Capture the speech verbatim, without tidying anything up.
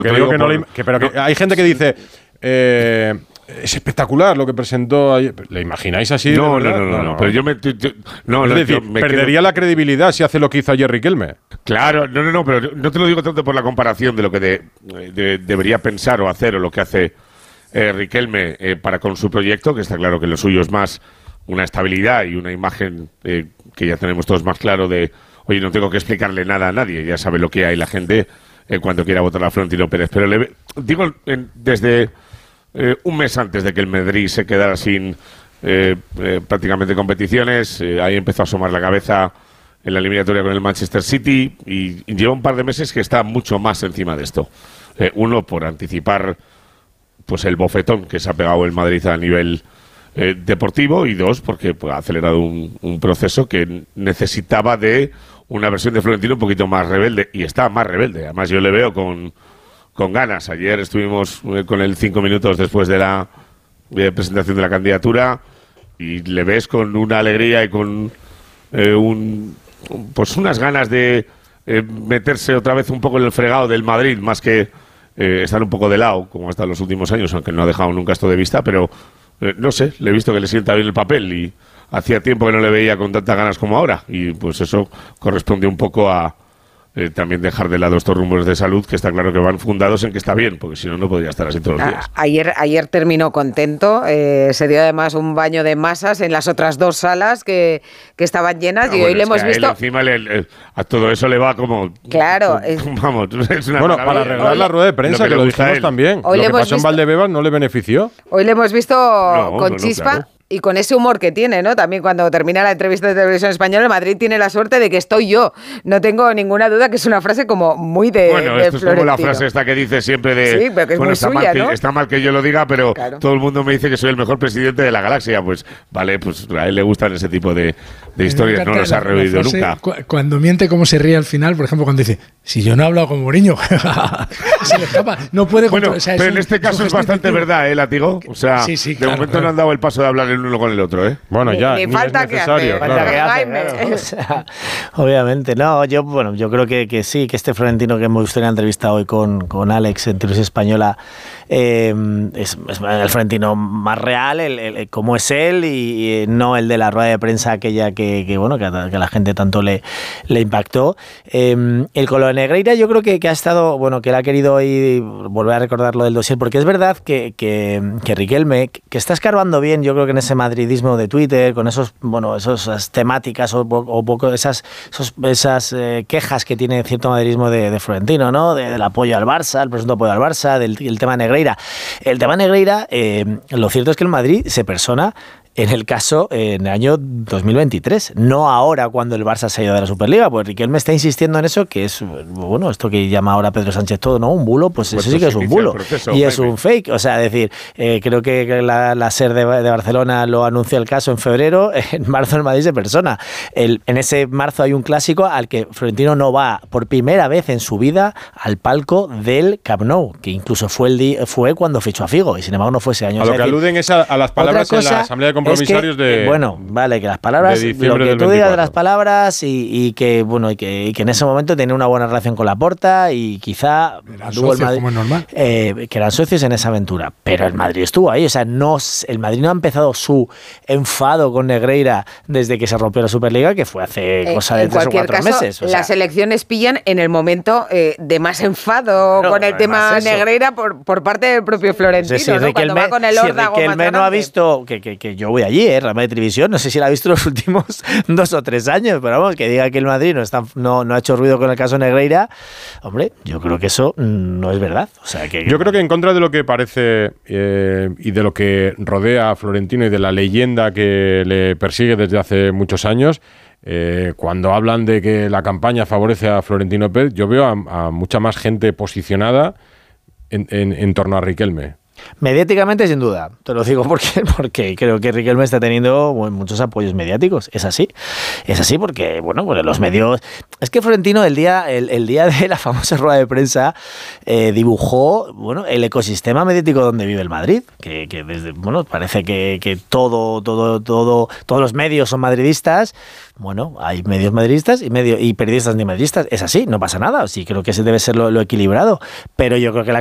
Que digo que no le, que, pero que hay gente que dice... Eh, es espectacular lo que presentó ayer. ¿Le imagináis así? No, no, no, no, no, pero yo me... Yo, no, es no, decir, me perdería quedo... la credibilidad si hace lo que hizo ayer Riquelme. Claro, no, no, no, pero no te lo digo tanto por la comparación de lo que de, de, debería pensar o hacer o lo que hace eh, Riquelme eh, para con su proyecto, que está claro que lo suyo es más una estabilidad y una imagen eh, que ya tenemos todos más claro de, oye, no tengo que explicarle nada a nadie, ya sabe lo que hay la gente eh, cuando quiera votar a Florentino Pérez. Pero le digo, en, desde... Eh, un mes antes de que el Madrid se quedara sin eh, eh, prácticamente competiciones, eh, ahí empezó a asomar la cabeza en la eliminatoria con el Manchester City y, y lleva un par de meses que está mucho más encima de esto. Eh, uno, por anticipar pues el bofetón que se ha pegado el Madrid a nivel eh, deportivo, y dos, porque pues, ha acelerado un, un proceso que necesitaba de una versión de Florentino un poquito más rebelde, y está más rebelde. Además yo le veo con... con ganas. Ayer estuvimos con él cinco minutos después de la de presentación de la candidatura y le ves con una alegría y con eh, un pues unas ganas de eh, meterse otra vez un poco en el fregado del Madrid, más que eh, estar un poco de lado, como hasta los últimos años, aunque no ha dejado nunca esto de vista, pero eh, no sé, le he visto que le sienta bien el papel y hacía tiempo que no le veía con tantas ganas como ahora, y pues eso corresponde un poco a Eh, también dejar de lado estos rumores de salud, que está claro que van fundados en que está bien, porque si no, no podría estar así todos los días. A, ayer, ayer terminó contento, eh, se dio además un baño de masas en las otras dos salas que, que estaban llenas, no, y bueno, hoy le hemos que visto... A, él encima le, le, a todo eso le va como... Claro. Como, es, vamos, es una bueno, para arreglar hoy, la rueda de prensa, lo que, que lo dijimos también. Hoy lo le que pasó visto, en Valdebebas no le benefició. Hoy le hemos visto no, con no, chispa... No, claro. Y con ese humor que tiene, ¿no? También cuando termina la entrevista de Televisión Española, el Madrid tiene la suerte de que estoy yo. No tengo ninguna duda que es una frase como muy de Bueno, de esto es como la frase esta que dice siempre de... Sí, pero que es bueno, muy está, suya, mal que, ¿no? está mal que yo lo diga, pero claro. todo el mundo me dice que soy el mejor presidente de la galaxia. Pues vale, pues a él le gustan ese tipo de, de historias. No los ha reído nunca. Cu cuando miente, cómo se ríe al final, por ejemplo, cuando dice, si yo no he hablado con Mourinho, se le escapa. No puede... Bueno, o sea, pero un, en este caso es, es bastante título. verdad, ¿eh, Látigo? O sea, sí, sí, de claro, momento claro. no han dado el paso de hablar el uno con el otro, ¿eh? Bueno, ya, ni, ni falta es necesario. Que hace, claro. que hace, claro. O sea, obviamente, no, yo bueno, yo creo que, que sí, que este Florentino que hemos visto en la entrevista hoy con, con Alex en Televisión Española eh, es, es el Florentino más real, el, el, como es él, y, y no el de la rueda de prensa aquella que, que bueno, que a, que a la gente tanto le, le impactó. Eh, el con lo de Negreira yo creo que, que ha estado, bueno, que él ha querido hoy volver a recordar lo del dossier, porque es verdad que, que, que Riquelme, que está escarbando bien, yo creo que en ese madridismo de Twitter, con esos, bueno, esas temáticas o, o poco esas, esos, esas eh, quejas que tiene cierto madridismo de, de Florentino, ¿no? De, del apoyo al Barça, el presunto apoyo al Barça, del el tema Negreira. El tema Negreira, eh, lo cierto es que el Madrid se persona en el caso en el año dos mil veintitrés, no ahora cuando el Barça se ha ido de la Superliga, pues Riquelme está insistiendo en eso, que es, bueno, esto que llama ahora Pedro Sánchez todo, ¿no? Un bulo, pues, pues eso sí que es un bulo. Proceso, y es un fake, o sea, es decir, eh, creo que la, la SER de, de Barcelona lo anunció el caso en febrero, en marzo el Madrid se persona. El, en ese marzo hay un clásico al que Florentino no va por primera vez en su vida al palco del Camp Nou, que incluso fue, el di, fue cuando fichó a Figo, y sin embargo no fue ese año. A o sea, lo que decir, aluden es a, a las palabras cosa, en la Asamblea de Compromisarios es que, de... Bueno, vale, que las palabras, lo que tú digas de las palabras y, y que bueno y que, y que en ese momento tenía una buena relación con Laporta y quizá tuvo el Madrid, como es normal. Eh, que eran socios en esa aventura, pero el Madrid estuvo ahí, o sea, no, el Madrid no ha empezado su enfado con Negreira desde que se rompió la Superliga, que fue hace eh, cosa de tres o cuatro caso, meses. O sea, las elecciones pillan en el momento eh, de más enfado no, con el tema eso. Negreira por, por parte del propio Florentino, sí, sí, ¿no? Riquelme, Cuando va con el si órdago Riquelme no ha visto, que, que, que yo voy allí, eh, Real Madrid Televisión, no sé si la ha visto los últimos dos o tres años, pero vamos, que diga que el Madrid no, está, no, no ha hecho ruido con el caso Negreira, hombre, yo creo que eso no es verdad. O sea, que, yo creo que en contra de lo que parece eh, y de lo que rodea a Florentino y de la leyenda que le persigue desde hace muchos años, eh, cuando hablan de que la campaña favorece a Florentino Pérez, yo veo a, a mucha más gente posicionada en, en, en torno a Riquelme. Mediáticamente, sin duda. Te lo digo porque, porque creo que Riquelme está teniendo bueno, muchos apoyos mediáticos. Es así. Es así porque, bueno, pues los medios... Es que Florentino, el día, el, el día de la famosa rueda de prensa, eh, dibujó bueno, el ecosistema mediático donde vive el Madrid. Que, que desde, bueno, parece que, que todo, todo, todo, todos los medios son madridistas. Bueno, hay medios madridistas y, medio, y periodistas ni madridistas. Es así, no pasa nada. Sí, creo que ese debe ser lo, lo equilibrado. Pero yo creo que la